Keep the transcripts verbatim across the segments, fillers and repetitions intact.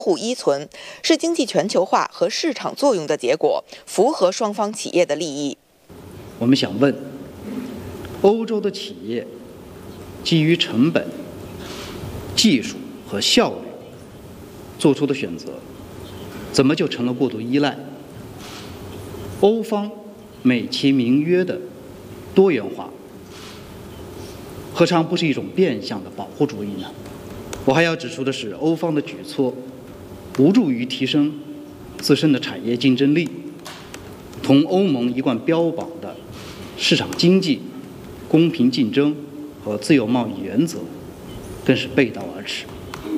互依存，是经济全球化和市场作用的结果，符合双方企业的利益。 我们想问，欧洲的企业基于成本、技术和效率做出的选择，怎么就成了过度依赖？欧方美其名曰的多元化，何尝不是一种变相的保护主义呢？我还要指出的是，欧方的举措无助于提升自身的产业竞争力，同欧盟一贯标榜的市场经济、公平竞争和自由贸易原则更是背道而驰。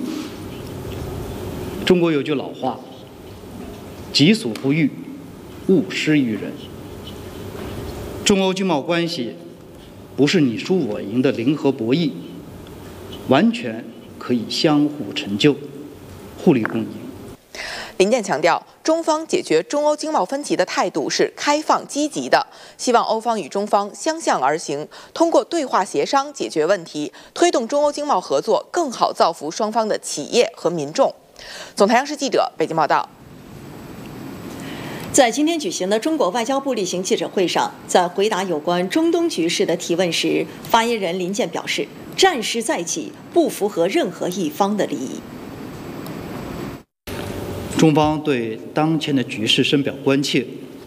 中国有句老话：己所不欲，勿施于人。中欧经贸关系不是你输我赢的零和博弈，完全可以相互成就，互利共赢。 林健强调，中方解决中欧经贸分歧的态度是开放积极的，希望欧方与中方相向而行，通过对话协商解决问题，推动中欧经贸合作更好造福双方的企业和民众。总台央视记者北京报道。 在今天举行的中国外交部例行记者会上，在回答有关中东局势的提问时，发言人林健表示，战事再起不符合任何一方的利益。 中方对当前的局势深表关切，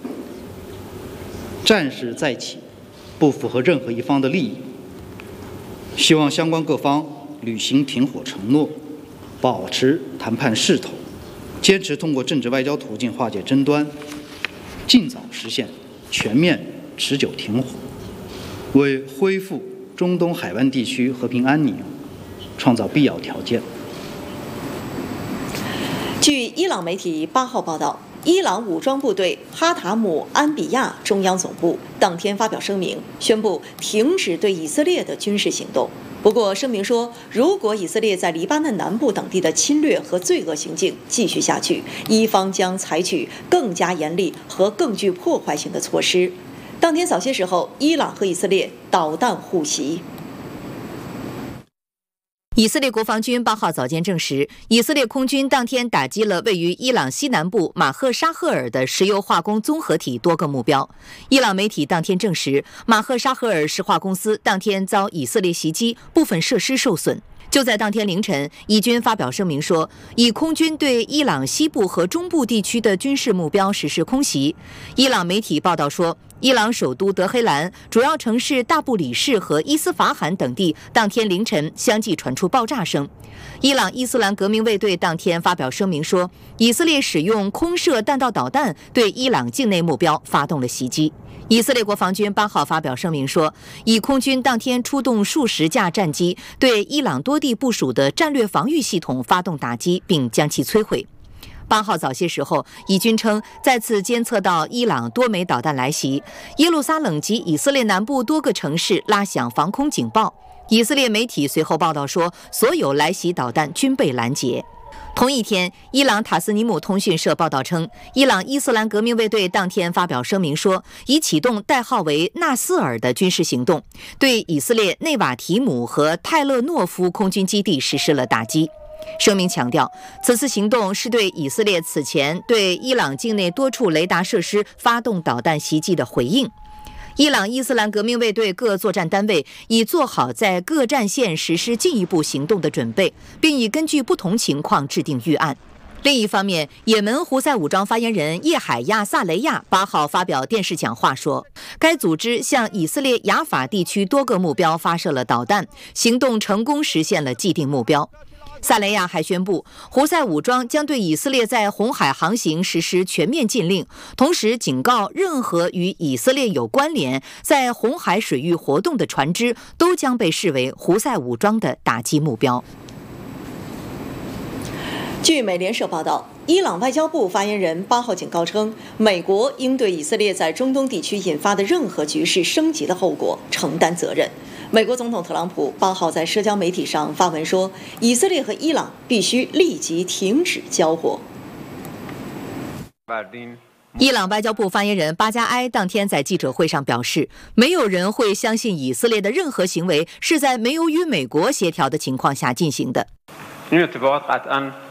战事再起不符合任何一方的利益，希望相关各方履行停火承诺，保持谈判势头，坚持通过政治外交途径化解争端，尽早实现全面持久停火，为恢复中东海湾地区和平安宁创造必要条件。 据伊朗媒体八号报道，伊朗武装部队哈塔姆安比亚中央总部当天发表声明，宣布停止对以色列的军事行动。不过，声明说，如果以色列在黎巴嫩南部等地的侵略和罪恶行径继续下去，伊方将采取更加严厉和更具破坏性的措施。当天早些时候，伊朗和以色列导弹互袭。 以色列国防军八号早间证实，以色列空军当天打击了位于伊朗西南部马赫沙赫尔的石油化工综合体多个目标。伊朗媒体当天证实，马赫沙赫尔石化公司当天遭以色列袭击，部分设施受损。就在当天凌晨，以军发表声明说，以空军对伊朗西部和中部地区的军事目标实施空袭。伊朗媒体报道说，伊朗首都德黑兰、主要城市大布里士和伊斯法罕等地当天凌晨相继传出爆炸声。伊朗伊斯兰革命卫队当天发表声明说，以色列使用空射弹道导弹对伊朗境内目标发动了袭击。以色列国防军八号发表声明说，以空军当天出动数十架战机对伊朗多地部署的战略防御系统发动打击，并将其摧毁。八号早些时候，以军称再次监测到伊朗多枚导弹来袭，耶路撒冷及以色列南部多个城市拉响防空警报。以色列媒体随后报道说，所有来袭导弹均被拦截。同一天，伊朗塔斯尼姆通讯社报道称，伊朗伊斯兰革命卫队当天发表声明说，已启动代号为纳斯尔的军事行动，对以色列内瓦提姆和泰勒诺夫空军基地实施了打击。声明强调，此次行动是对以色列此前对伊朗境内多处雷达设施发动导弹袭击的回应。伊朗伊斯兰革命卫队各作战单位已做好在各战线实施进一步行动的准备，并已根据不同情况制定预案。另一方面，也门胡塞武装发言人叶海亚·萨雷亚八号发表电视讲话说，该组织向以色列雅法地区多个目标发射了导弹，行动成功实现了既定目标。萨雷亚还宣布，胡塞武装将对以色列在红海航行实施全面禁令，同时警告任何与以色列有关联在红海水域活动的船只都将被视为胡塞武装的打击目标。 据美联社报道，伊朗外交部发言人八号警告称，美国应对以色列在中东地区引发的任何局势升级的后果承担责任。美国总统特朗普八号在社交媒体上发文说，以色列和伊朗必须立即停止交火。 伊朗外交部发言人巴加埃当天在记者会上表示，没有人会相信以色列的任何行为是在没有与美国协调的情况下进行的。